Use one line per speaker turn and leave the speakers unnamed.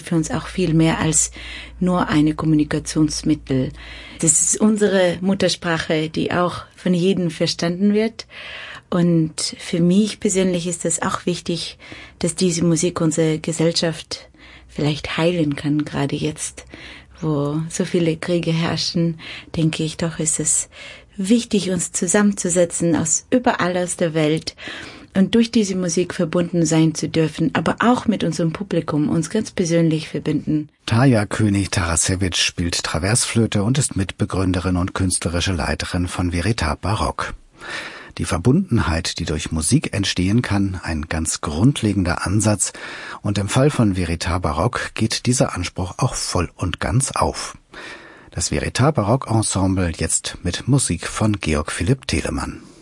für uns auch viel mehr als nur eine Kommunikationsmittel. Das ist unsere Muttersprache, die auch von jedem verstanden wird. Und für mich persönlich ist es auch wichtig, dass diese Musik unsere Gesellschaft vielleicht heilen kann, gerade jetzt, wo so viele Kriege herrschen, denke ich doch, ist es wichtig, uns zusammenzusetzen aus überall aus der Welt und durch diese Musik verbunden sein zu dürfen, aber auch mit unserem Publikum uns ganz persönlich verbinden.
Tarja König-Tarasewicz spielt Traversflöte und ist Mitbegründerin und künstlerische Leiterin von Verità Baroque. Die Verbundenheit, die durch Musik entstehen kann, ein ganz grundlegender Ansatz. Und im Fall von Verità Baroque geht dieser Anspruch auch voll und ganz auf. Das Verità Baroque Ensemble jetzt mit Musik von Georg Philipp Telemann.